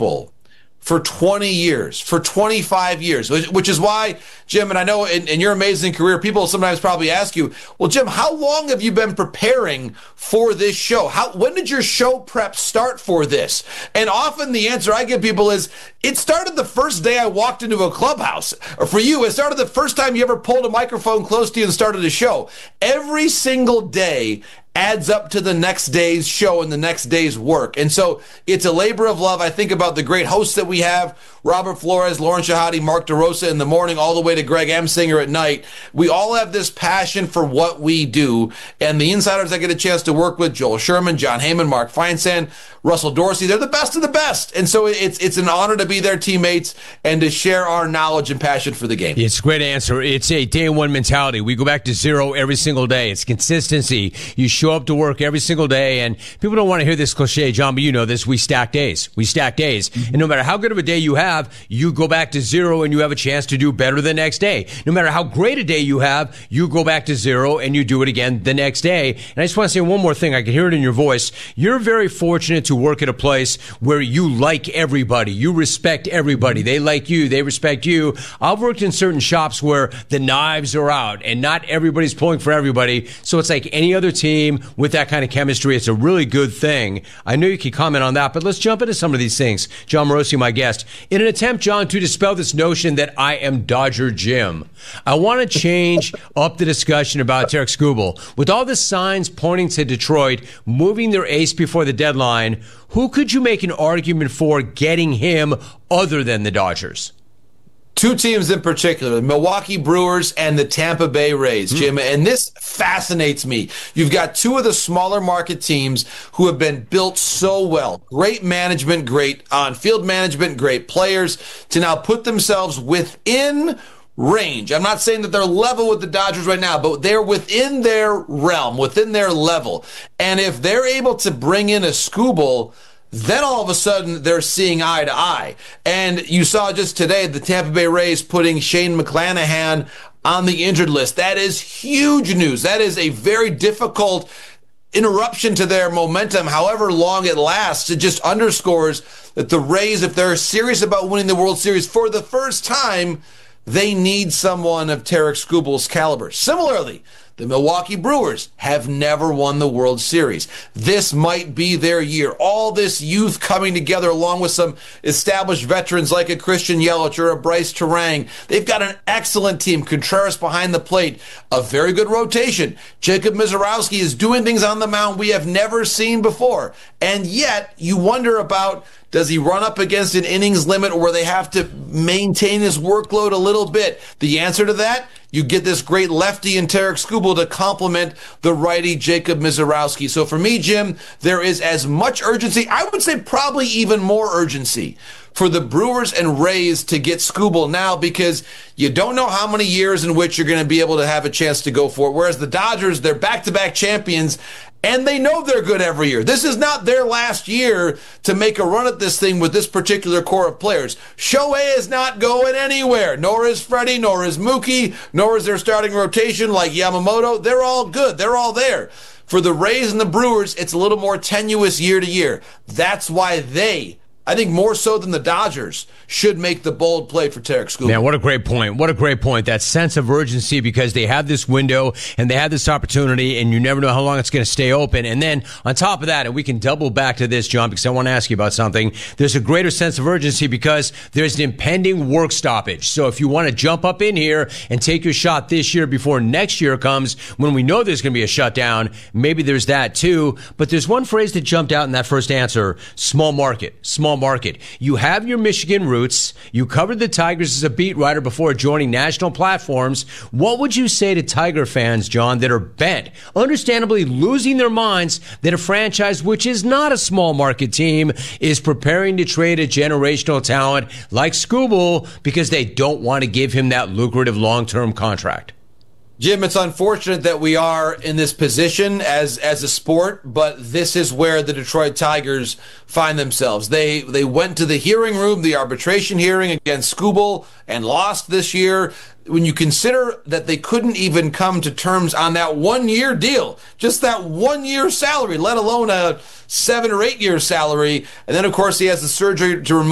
people for 20 years, for 25 years, which is why, Jim, and I know in your amazing career, people sometimes probably ask you, well, Jim, how long have you been preparing for this show? When did your show prep start for this? And often the answer I give people is, it started the first day I walked into a clubhouse. Or for you, it started the first time you ever pulled a microphone close to you and started a show. Every single day adds up to the next day's show and the next day's work. And so it's a labor of love. I think about the great hosts that we have, Robert Flores, Lauren Shahadi, Mark DeRosa in the morning, all the way to Greg Amsinger at night. We all have this passion for what we do. And the insiders I get a chance to work with, Joel Sherman, John Heyman, Mark Feinsand, Russell Dorsey, they're the best of the best. And so it's an honor to be their teammates and to share our knowledge and passion for the game. It's a great answer. It's a day one mentality. We go back to zero every single day. It's consistency. You show up to work every single day, and people don't want to hear this cliche, John, but you know this. We stack days. We stack days. And no matter how good of a day you have, you go back to zero and you have a chance to do better the next day. No matter how great a day you have, you go back to zero and you do it again the next day. And I just want to say one more thing. I can hear it in your voice. You're very fortunate to work at a place where you like everybody. You respect everybody. They like you. They respect you. I've worked in certain shops where the knives are out and not everybody's pulling for everybody. So it's like any other team with that kind of chemistry. It's a really good thing. I know you can comment on that, but let's jump into some of these things. John Morosi, my guest. In an attempt, John, to dispel this notion that I am Dodger Jim, I want to change up the discussion about Tarik Skubal. With all the signs pointing to Detroit moving their ace before the deadline, who could you make an argument for getting him other than the Dodgers? Two teams in particular, the Milwaukee Brewers and the Tampa Bay Rays, Jim, and this fascinates me. You've got two of the smaller market teams who have been built so well. Great management, great on-field management, great players to now put themselves within range. I'm not saying that they're level with the Dodgers right now, but they're within their realm, within their level. And if they're able to bring in a Skubal, then all of a sudden they're seeing eye to eye. And you saw just today the Tampa Bay Rays putting Shane McClanahan on the injured list. That is huge news. That is a very difficult interruption to their momentum, however long it lasts. It just underscores that the Rays, if they're serious about winning the World Series for the first time, they need someone of Tarik Skubal's caliber. Similarly, the Milwaukee Brewers have never won the World Series. This might be their year. All this youth coming together along with some established veterans like a Christian Yelich or a Bryce Terang. They've got an excellent team. Contreras behind the plate. A very good rotation. Jacob Misiorowski is doing things on the mound we have never seen before. And yet, you wonder about, does he run up against an innings limit where they have to maintain his workload a little bit? The answer to that, you get this great lefty in Tarik Skubal to complement the righty Jacob Misiorowski. So for me, Jim, there is as much urgency, I would say probably even more urgency, for the Brewers and Rays to get Skubal now, because you don't know how many years in which you're going to be able to have a chance to go for it. Whereas the Dodgers, they're back-to-back champions, and they know they're good every year. This is not their last year to make a run at this thing with this particular core of players. Shohei is not going anywhere, nor is Freddie, nor is Mookie, nor is their starting rotation like Yamamoto. They're all good. They're all there. For the Rays and the Brewers, it's a little more tenuous year to year. That's why they, I think more so than the Dodgers, should make the bold play for Tarik Skubal. Man, what a great point. What a great point. That sense of urgency, because they have this window and they have this opportunity, and you never know how long it's going to stay open. And then on top of that, and we can double back to this, John, because I want to ask you about something, there's a greater sense of urgency because there's an impending work stoppage. So if you want to jump up in here and take your shot this year before next year comes, when we know there's going to be a shutdown, maybe there's that too. But there's one phrase that jumped out in that first answer: small market. Small market. You have your Michigan roots. You covered the Tigers as a beat writer before joining national platforms. What would you say to Tiger fans, John, that are bent, understandably losing their minds, that a franchise which is not a small market team is preparing to trade a generational talent like Skubal because they don't want to give him that lucrative long-term contract? Jim, it's unfortunate that we are in this position as a sport, but this is where the Detroit Tigers find themselves. They went to the hearing room, the arbitration hearing against Skubal, and lost this year. When you consider that they couldn't even come to terms on that 1-year deal, just that 1-year salary, let alone a 7 or 8 year salary, and then of course he has the surgery to remove